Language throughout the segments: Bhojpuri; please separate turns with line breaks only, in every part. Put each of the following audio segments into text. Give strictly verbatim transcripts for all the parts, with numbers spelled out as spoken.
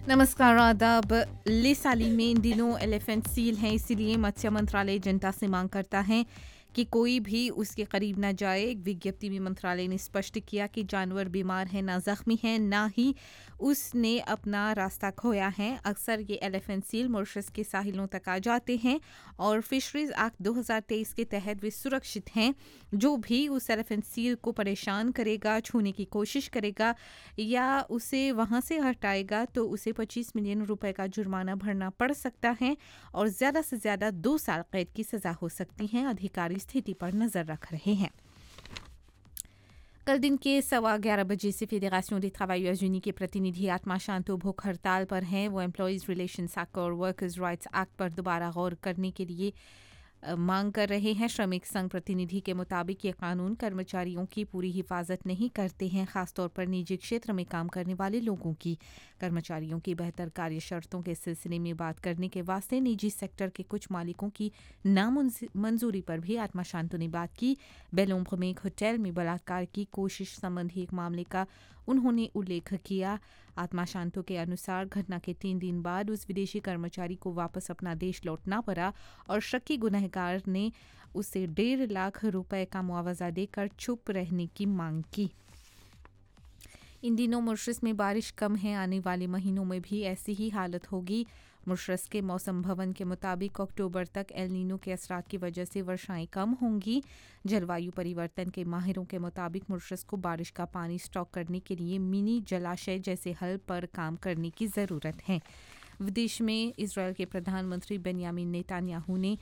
नमस्कार आदाब। ले साली में इन दिनों एलिफेंट सील हैं, इसीलिए मत्स्य मंत्रालय जनता से मांग करता है कि कोई भी उसके करीब ना जाए। एक विज्ञप्ति में मंत्रालय ने स्पष्ट किया कि जानवर बीमार है, ना जख्मी है, ना ही उसने अपना रास्ता खोया है। अक्सर ये एलिफेंट सील मॉरिशस के साहिलों तक आ जाते हैं और फिशरीज एक्ट दो हज़ार तेईस के तहत वे सुरक्षित हैं। जो भी उस एलिफेंट सील को परेशान करेगा, छूने की कोशिश करेगा या उसे वहां से हटाएगा तो उसे पच्चीस मिलियन रुपए का जुर्माना भरना पड़ सकता है और ज्यादा से ज्यादा दो साल कैद की सजा हो सकती है। अधिकारी स्थिति पर नजर रख रहे हैं। कल दिन के सवा ग्यारह बजे से फेडरेशन des travailleurs unis के प्रतिनिधि आत्मा शांतो भूख हड़ताल पर हैं। वो एम्प्लॉयज रिलेशंस एक्ट और वर्कर्स राइट्स एक्ट पर दोबारा गौर करने के लिए अ, मांग कर रहे हैं। श्रमिक संघ प्रतिनिधि के मुताबिक ये कानून कर्मचारियों की पूरी हिफाजत नहीं करते हैं, खासतौर पर निजी क्षेत्र में काम करने वाले लोगों की। कर्मचारियों की बेहतर कार्य शर्तों के सिलसिले में बात करने के वास्ते निजी सेक्टर के कुछ मालिकों की नामंजूरी पर भी आत्मा शांतो ने बात की। बेलोम्ब्र में एक होटल में बलात्कार की कोशिश संबंधी एक मामले का उन्होंने उल्लेख किया। आत्मा शांतो के अनुसार घटना के तीन दिन बाद उस विदेशी कर्मचारी को वापस अपना देश लौटना पड़ा और शक्की गुनहगार ने उसे डेढ़ लाख रुपए का मुआवजा देकर चुप रहने की मांग की। इन दिनों मॉरिशस में बारिश कम है, आने वाले महीनों में भी ऐसी ही हालत होगी। मॉरिशस के मौसम भवन के मुताबिक अक्टूबर तक एल नीनो के असरात की वजह से वर्षाएं कम होंगी। जलवायु परिवर्तन के माहिरों के मुताबिक मॉरिशस को बारिश का पानी स्टॉक करने के लिए मिनी जलाशय जैसे हल पर काम करने की ज़रूरत है। विदेश में इजरायल के प्रधानमंत्री बेंयामिन नेतन्याहू ने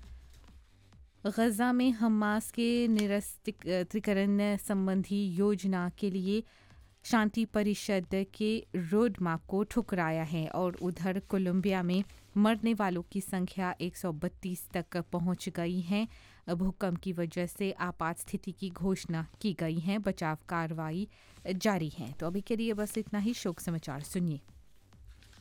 गजा में हमास के निरस्त्रीकरण संबंधी योजना के लिए शांति परिषद के रोड मैप को ठुकराया है और उधर कोलंबिया में मरने वालों की संख्या एक सौ बत्तीस तक पहुंच गई है। भूकंप की वजह से आपात स्थिति की घोषणा की गई है। बचाव कार्रवाई जारी है। तो अभी के लिए बस इतना ही। शोक समाचार सुनिए।